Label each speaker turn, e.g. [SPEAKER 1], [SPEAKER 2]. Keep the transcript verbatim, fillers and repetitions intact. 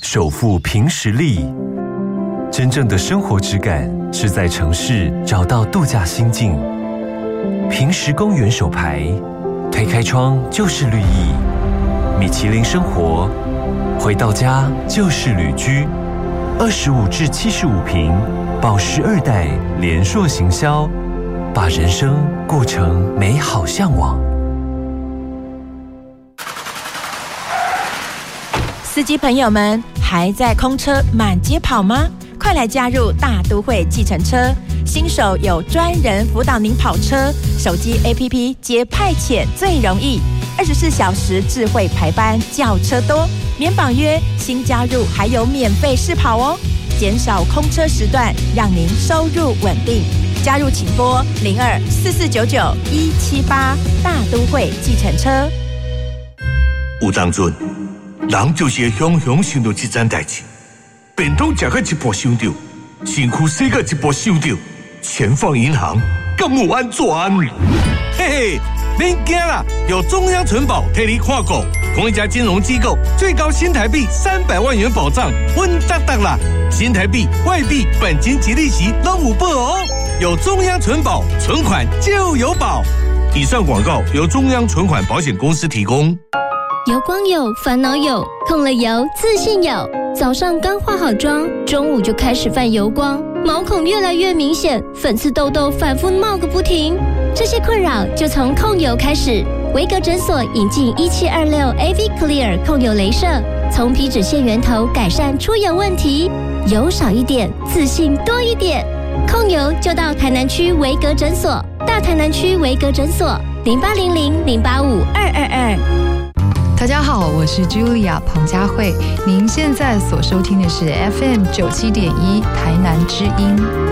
[SPEAKER 1] 守护凭实力。真正的生活质感是在城市找到度假心境。凭实公园手牌，推开窗就是绿意。米其林生活，回到家就是旅居。二十五至七十五坪，宝石二代联硕行销，把人生过成美好向往。
[SPEAKER 2] 司机朋友们，还在空车满街跑吗？快来加入大都会计程车，新手有专人辅导您跑车，手机 A P P 接派遣最容易，二十四小时智慧排班，轿车多，免绑约，新加入还有免费试跑哦，减少空车时段，让您收入稳定。加入请拨零二四四九九一七八，大都会计程车。
[SPEAKER 3] 有当阵，人就是会雄雄想到这件代志，便当吃到一半想到，身躯洗到一半想到，钱放银行敢有安全？
[SPEAKER 4] 嘿嘿，别惊啦，有中央存保替你看顾，同一家金融机构最高新台币三百万元保障，稳当当啦！新台币、外币、本金及利息都有保哦。有中央存保，存款就有保。以上广告由中央存款保险公司提供。
[SPEAKER 5] 油光有，烦恼有，控了油，自信有。早上刚化好妆，中午就开始泛油光，毛孔越来越明显，粉刺痘痘反复冒个不停。这些困扰就从控油开始。维格诊所引进一七二六 A V Clear 控油雷射，从皮脂腺源头改善出油问题，油少一点，自信多一点。控油就到台南区维格诊所，大台南区维格诊所零八零零零八五二二二。
[SPEAKER 6] 大家好，我是 Julia 彭佳慧，您现在所收听的是 F M 九七点一台南之音。